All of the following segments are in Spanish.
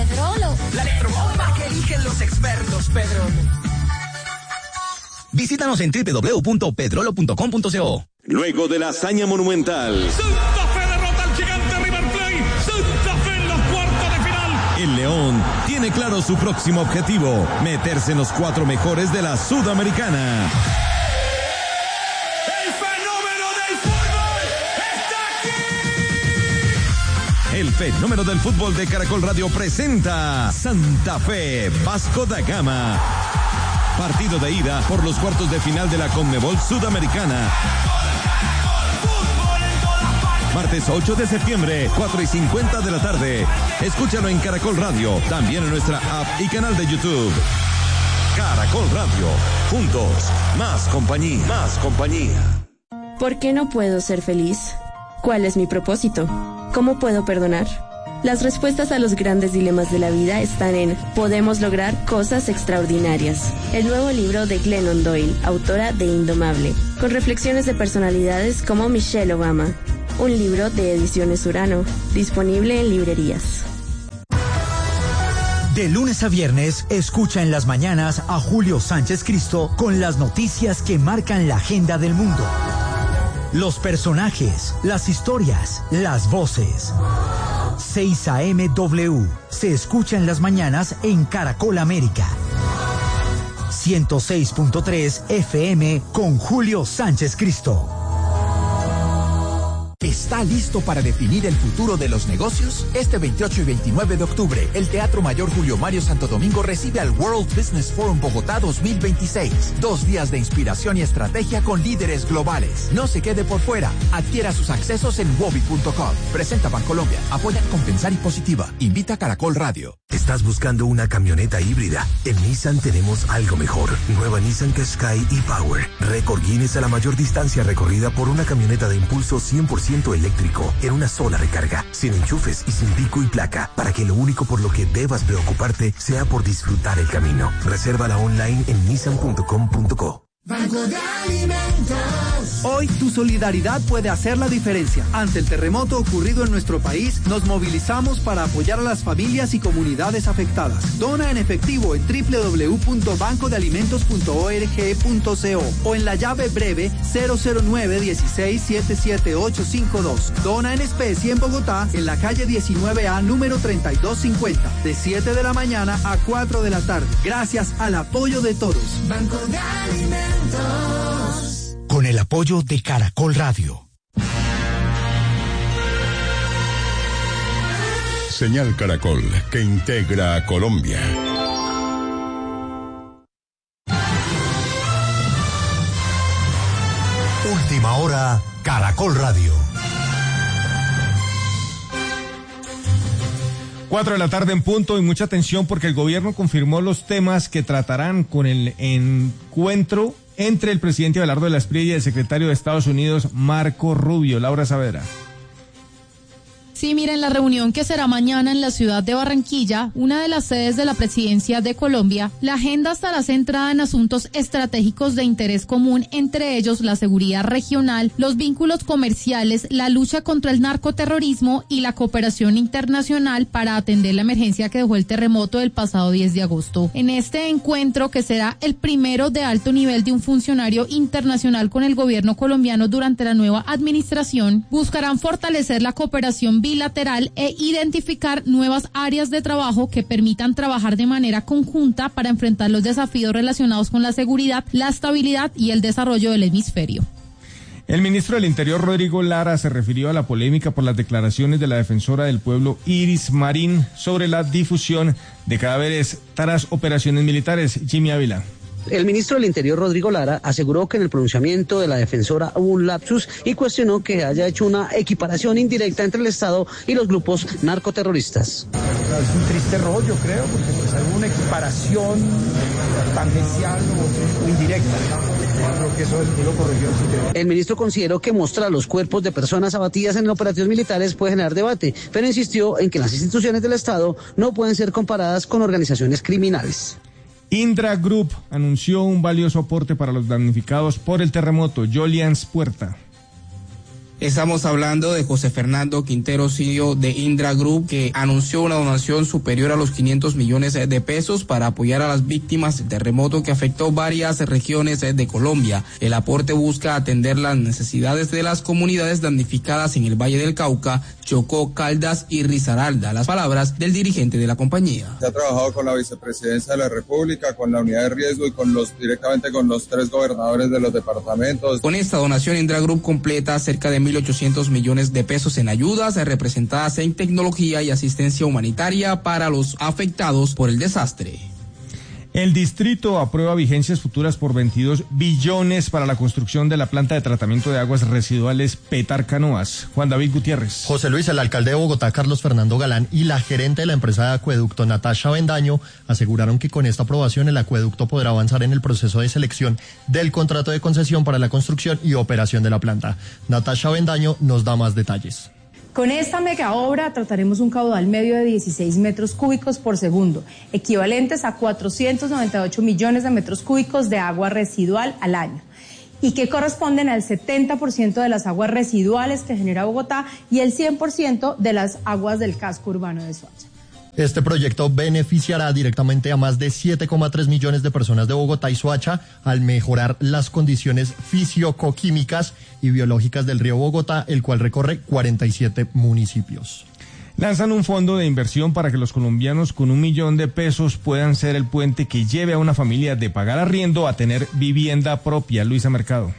Pedrolo. La electrobomba que eligen los expertos, Pedrolo. Visítanos en www.pedrolo.com.co. Luego de la hazaña monumental, Santa Fe derrota al gigante River Plate. Santa Fe en los cuartos de final. El León tiene claro su próximo objetivo: meterse en los 4 mejores de la Sudamericana. El fenómeno del fútbol está aquí. El fenómeno del fútbol de Caracol Radio presenta Santa Fe Vasco da Gama. Partido de ida por los cuartos de final de la Conmebol Sudamericana. Martes 8 de septiembre, 4:50 de la tarde. Escúchalo en Caracol Radio, también en nuestra app y canal de YouTube. Caracol Radio, juntos, más compañía, más compañía. ¿Por qué no puedo ser feliz? ¿Cuál es mi propósito? ¿Cómo puedo perdonar? Las respuestas a los grandes dilemas de la vida están en Podemos lograr cosas extraordinarias, el nuevo libro de Glennon Doyle, autora de Indomable, con reflexiones de personalidades como Michelle Obama. Un libro de Ediciones Urano, disponible en librerías. De lunes a viernes, escucha en las mañanas a Julio Sánchez Cristo con las noticias que marcan la agenda del mundo. Los personajes, las historias, las voces. 6 AM W. Se escucha en las mañanas en Caracol América. 106.3 FM con Julio Sánchez Cristo. ¿Está listo para definir el futuro de los negocios? Este 28 y 29 de octubre, el Teatro Mayor Julio Mario Santo Domingo recibe al World Business Forum Bogotá 2026. 2 días de inspiración y estrategia con líderes globales. No se quede por fuera. Adquiera sus accesos en wobi.com. Presenta Bancolombia. Apoya Compensar y Positiva. Invita a Caracol Radio. ¿Estás buscando una camioneta híbrida? En Nissan tenemos algo mejor. Nueva Nissan Qashqai e-Power. Récord Guinness a la mayor distancia recorrida por una camioneta de impulso 100% eléctrico en una sola recarga, sin enchufes y sin pico y placa, para que lo único por lo que debas preocuparte sea por disfrutar el camino. Resérvala online en nissan.com.co. Banco de Alimentos. Hoy tu solidaridad puede hacer la diferencia. Ante el terremoto ocurrido en nuestro país, nos movilizamos para apoyar a las familias y comunidades afectadas. Dona en efectivo en www.bancodealimentos.org.co o en la llave breve 009-16-77852. Dona en especie en Bogotá, en la calle 19A, número 3250, de 7 de la mañana a 4 de la tarde. Gracias al apoyo de todos. Banco de Alimentos. Con el apoyo de Caracol Radio. Señal Caracol, que integra a Colombia. Última hora, Caracol Radio. 4 de la tarde en punto, y mucha atención porque el gobierno confirmó los temas que tratarán con el encuentro entre el presidente Abelardo de la Espriella y el secretario de Estados Unidos, Marco Rubio. Laura Saavedra. Sí, miren, la reunión que será mañana en la ciudad de Barranquilla, una de las sedes de la presidencia de Colombia, la agenda estará centrada en asuntos estratégicos de interés común, entre ellos la seguridad regional, los vínculos comerciales, la lucha contra el narcoterrorismo y la cooperación internacional para atender la emergencia que dejó el terremoto del pasado 10 de agosto. En este encuentro, que será el primero de alto nivel de un funcionario internacional con el gobierno colombiano durante la nueva administración, buscarán fortalecer la cooperación bilateral e identificar nuevas áreas de trabajo que permitan trabajar de manera conjunta para enfrentar los desafíos relacionados con la seguridad, la estabilidad y el desarrollo del hemisferio. El ministro del Interior, Rodrigo Lara, se refirió a la polémica por las declaraciones de la defensora del pueblo, Iris Marín, sobre la difusión de cadáveres tras operaciones militares. Jimmy Ávila. El ministro del Interior, Rodrigo Lara, aseguró que en el pronunciamiento de la defensora hubo un lapsus y cuestionó que haya hecho una equiparación indirecta entre el Estado y los grupos narcoterroristas. Es un triste rollo, creo, porque pues hay una equiparación tangencial o indirecta. Creo que eso lo corrigió. El ministro consideró que mostrar los cuerpos de personas abatidas en operaciones militares puede generar debate, pero insistió en que las instituciones del Estado no pueden ser comparadas con organizaciones criminales. Indra Group anunció un valioso aporte para los damnificados por el terremoto. Jolians Puerta. Estamos hablando de José Fernando Quintero, CEO de Indra Group, que anunció una donación superior a los 500 millones de pesos para apoyar a las víctimas del terremoto que afectó varias regiones de Colombia. El aporte busca atender las necesidades de las comunidades damnificadas en el Valle del Cauca, Chocó, Caldas y Risaralda. Las palabras del dirigente de la compañía. Se ha trabajado con la vicepresidencia de la República, con la unidad de riesgo y directamente con los 3 gobernadores de los departamentos. Con esta donación, Indra Group completa cerca de 1.800 millones de pesos en ayudas representadas en tecnología y asistencia humanitaria para los afectados por el desastre. El distrito aprueba vigencias futuras por 22 billones para la construcción de la planta de tratamiento de aguas residuales Petar-Canoas. Juan David Gutiérrez. José Luis, el alcalde de Bogotá, Carlos Fernando Galán, y la gerente de la empresa de acueducto, Natasha Bendaño, aseguraron que con esta aprobación el acueducto podrá avanzar en el proceso de selección del contrato de concesión para la construcción y operación de la planta. Natasha Bendaño nos da más detalles. Con esta mega obra trataremos un caudal medio de 16 metros cúbicos por segundo, equivalentes a 498 millones de metros cúbicos de agua residual al año, y que corresponden al 70% de las aguas residuales que genera Bogotá y el 100% de las aguas del casco urbano de Soacha. Este proyecto beneficiará directamente a más de 7,3 millones de personas de Bogotá y Soacha al mejorar las condiciones físico-químicas y biológicas del río Bogotá, el cual recorre 47 municipios. Lanzan un fondo de inversión para que los colombianos con $1 millón puedan ser el puente que lleve a una familia de pagar arriendo a tener vivienda propia. Luisa Mercado.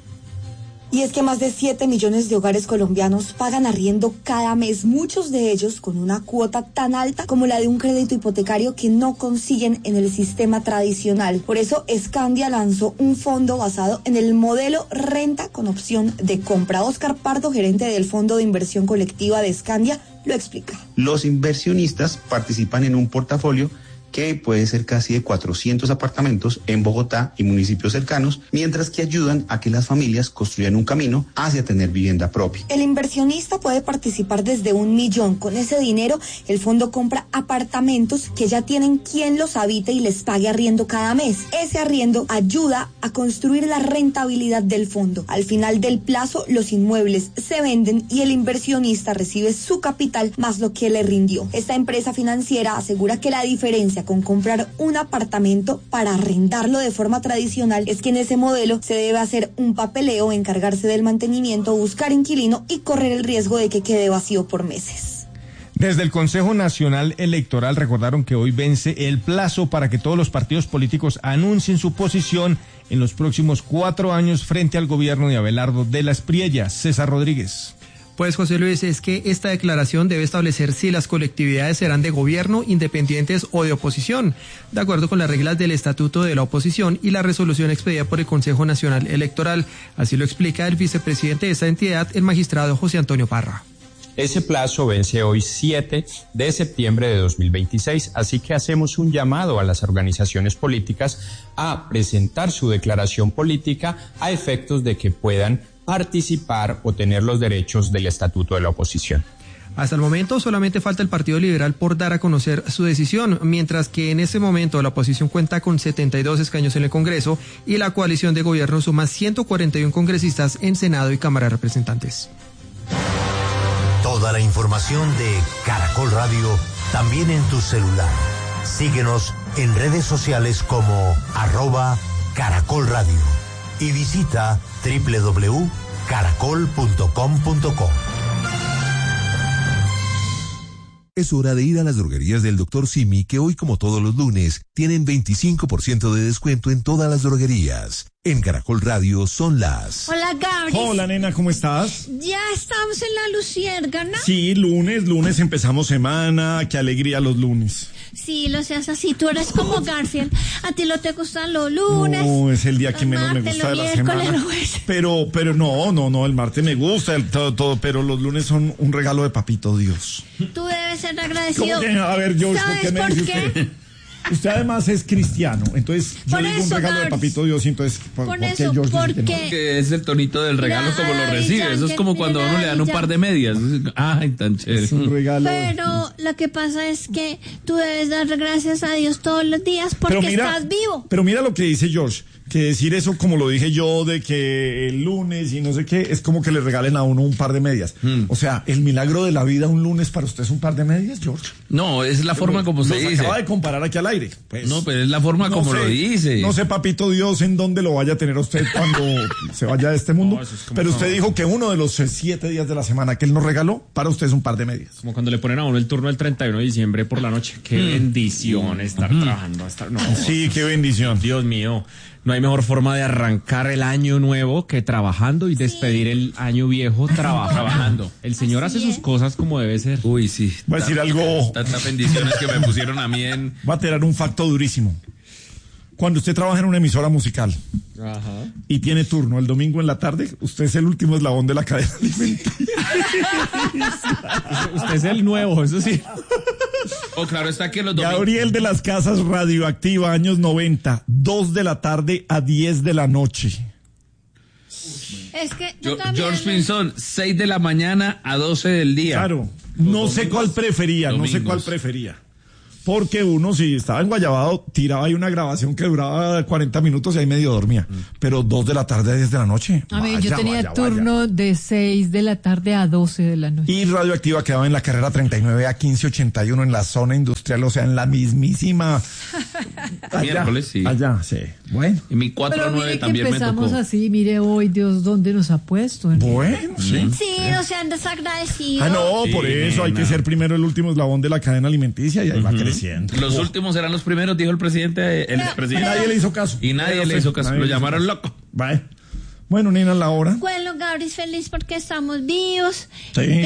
Y es que más de 7 millones de hogares colombianos pagan arriendo cada mes, muchos de ellos con una cuota tan alta como la de un crédito hipotecario que no consiguen en el sistema tradicional. Por eso, Scandia lanzó un fondo basado en el modelo renta con opción de compra. Oscar Pardo, gerente del Fondo de Inversión Colectiva de Scandia, lo explica. Los inversionistas participan en un portafolio que puede ser casi de 400 apartamentos en Bogotá y municipios cercanos, mientras que ayudan a que las familias construyan un camino hacia tener vivienda propia. El inversionista puede participar desde $1 millón. Con ese dinero, el fondo compra apartamentos que ya tienen quien los habite y les pague arriendo cada mes. Ese arriendo ayuda a construir la rentabilidad del fondo. Al final del plazo, los inmuebles se venden y el inversionista recibe su capital más lo que le rindió. Esta empresa financiera asegura que la diferencia con comprar un apartamento para arrendarlo de forma tradicional es que en ese modelo se debe hacer un papeleo, encargarse del mantenimiento, buscar inquilino y correr el riesgo de que quede vacío por meses. Desde el Consejo Nacional Electoral recordaron que hoy vence el plazo para que todos los partidos políticos anuncien su posición en los próximos 4 años frente al gobierno de Abelardo de la Espriella. César Rodríguez. Pues José Luis, es que esta declaración debe establecer si las colectividades serán de gobierno, independientes o de oposición, de acuerdo con las reglas del Estatuto de la Oposición y la resolución expedida por el Consejo Nacional Electoral. Así lo explica el vicepresidente de esa entidad, el magistrado José Antonio Parra. Ese plazo vence hoy 7 de septiembre de 2026, así que hacemos un llamado a las organizaciones políticas a presentar su declaración política a efectos de que puedan participar o tener los derechos del Estatuto de la Oposición. Hasta el momento solamente falta el Partido Liberal por dar a conocer su decisión, mientras que en este momento la oposición cuenta con 72 escaños en el Congreso y la coalición de gobierno suma 141 congresistas en Senado y Cámara de Representantes. Toda la información de Caracol Radio también en tu celular. Síguenos en redes sociales como @Caracol Radio y visita www.caracol.com.co. Es hora de ir a las droguerías del Dr. Simi, que hoy, como todos los lunes, tienen 25% de descuento en todas las droguerías. En Caracol Radio son las... Hola, Gabriel. Hola, nena, ¿cómo estás? Ya estamos en la Luciérgana. Sí, lunes empezamos semana, qué alegría los lunes. Sí, lo seas así, tú eres como Garfield, a ti no te gustan los lunes. No, es el día que menos me gusta de la semana. Pero no, el martes me gusta, todo, pero los lunes son un regalo de papito Dios. Tú debes ser agradecido. A ver, George, ¿por qué me dice usted? Usted además es cristiano, entonces yo digo un regalo de papito Dios, y entonces ¿por qué George? Porque es el tonito del regalo como lo recibe. Eso es como cuando a uno le dan un par de medias. Ay, tan chévere. Es un regalo. Pero lo que pasa es que tú debes dar gracias a Dios todos los días porque estás vivo. Pero mira lo que dice George. que decir eso, como lo dije yo, de que el lunes y no sé qué, es como que le regalen a uno un par de medias. O sea, el milagro de la vida un lunes para usted es un par de medias, George. No, es la forma como se dice. Acaba de comparar aquí al aire. Pues, no, pero es la forma como lo dice. No sé, papito Dios, en dónde lo vaya a tener a usted cuando se vaya de este mundo. Pero usted dijo que uno de los 7 días de la semana que él nos regaló, para usted es un par de medias. Como cuando le ponen a uno el turno el 31 de diciembre por la noche. Qué bendición estar trabajando. Sí, qué bendición. Dios mío. No hay mejor forma de arrancar el año nuevo que trabajando y despedir el año viejo trabajando. El Señor hace sus cosas como debe ser. Uy, sí. Voy a decir algo. Tantas bendiciones que me pusieron a mí en... Va a tirar un facto durísimo. Cuando usted trabaja en una emisora musical y tiene turno el domingo en la tarde, usted es el último eslabón de la cadena alimenticia. Usted es el nuevo, eso sí. Claro está que los domingos... Gabriel de las Casas, Radioactiva, años 90, 2 de la tarde a 10 de la noche. Es que yo también... George Pinzón, 6 de la mañana a 12 del día. Claro, no sé cuál prefería. Porque uno, si estaba en Guayabado, tiraba ahí una grabación que duraba 40 minutos y ahí medio dormía. Pero 2 de la tarde a 10 de la noche. A ver, yo tenía turno de 6 de la tarde a 12 de la noche. Y Radioactiva quedaba en la carrera 39 a 1581 en la zona industrial, o sea, en la mismísima... Miércoles, sí. Allá, sí. Bueno. Y mi 4 a 9 también me tocó. Empezamos así, mire hoy, Dios, ¿dónde nos ha puesto? Bueno, sí. Sí, no sean desagradecidos. Ah, no, por eso hay que ser primero el último eslabón de la cadena alimenticia y ahí va creciendo. Los últimos serán los primeros, dijo el presidente. Nadie le hizo caso. Y nadie le hizo caso. Lo llamaron loco. Bueno, Nina, la hora. Bueno, Gabriel, feliz porque estamos vivos. Sí.